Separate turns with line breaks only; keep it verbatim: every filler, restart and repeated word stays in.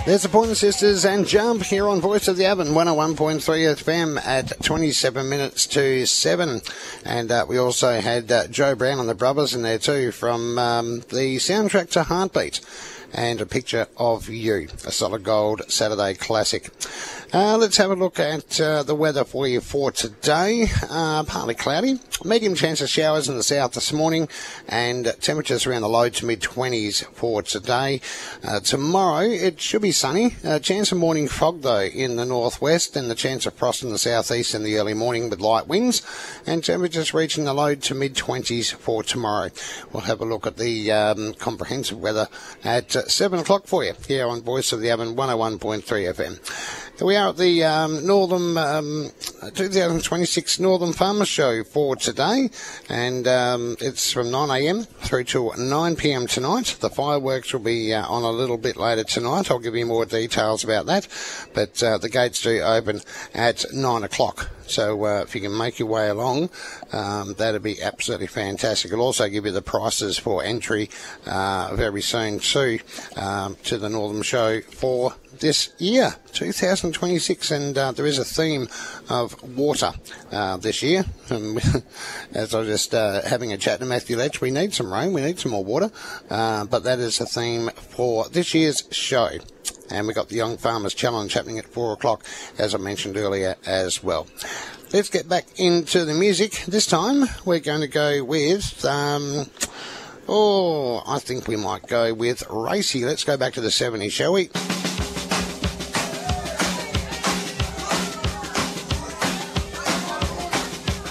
There's the Pointer Sisters and Jump here on Voice of the Avon, one oh one point three F M at twenty-seven minutes to seven. And uh, we also had uh, Joe Brown and the Brothers in there too from um, the soundtrack to Heartbeat. And A Picture of You, a Solid Gold Saturday classic. Uh, let's have a look at uh, the weather for you for today. Uh, partly cloudy, medium chance of showers in the south this morning, and temperatures around the low to mid-twenties for today. Uh, tomorrow, it should be sunny. Uh, chance of morning fog, though, in the northwest, and the chance of frost in the southeast in the early morning with light winds, and temperatures reaching the low to mid-twenties for tomorrow. We'll have a look at the um, comprehensive weather at uh, seven o'clock for you here on Voice of the Avon, one oh one point three F M. Here we are at the um, Northern um, twenty twenty-six Northern Farmers Show for today, and um, it's from nine a m through to nine p m tonight. The fireworks will be uh, on a little bit later tonight. I'll give you more details about that, but uh, the gates do open at nine o'clock. So uh, if you can make your way along, um, that'd be absolutely fantastic. I'll also give you the prices for entry uh, very soon too um, to the Northern Show for this year, two thousand twenty-six, and uh, there is a theme of water uh, this year. Um, as I was just uh, having a chat to Matthew Letch, we need some rain, we need some more water, uh, but that is a theme for this year's show. And we've got the Young Farmers Challenge happening at four o'clock, as I mentioned earlier as well. Let's get back into the music. This time we're going to go with, um, oh, I think we might go with Racy. Let's go back to the seventies, shall we?